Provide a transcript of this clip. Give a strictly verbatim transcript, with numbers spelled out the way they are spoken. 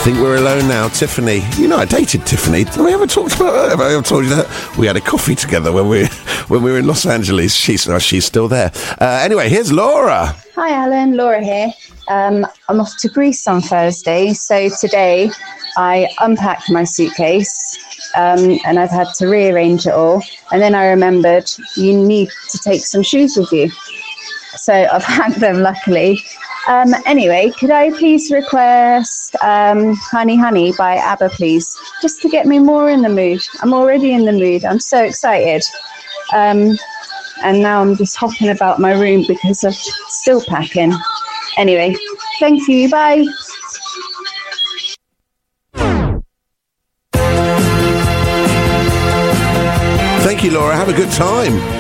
think we're alone now. Tiffany. You know, I dated Tiffany. Did we ever talk about her? Have I ever told you that? We had a coffee together when we when we were in Los Angeles. She's, oh, she's still there. Uh, anyway, here's Laura. Hi, Alan. Laura here. Um, I'm off to Greece on Thursday. So today I unpacked my suitcase um, and I've had to rearrange it all. And then I remembered you need to take some shoes with you. So I've had them, luckily. Um, anyway, could I please request um, Honey Honey by ABBA, please? Just to get me more in the mood. I'm already in the mood. I'm so excited. Um, and now I'm just hopping about my room because I'm still packing. Anyway, thank you. Bye. Thank you, Laura. Have a good time.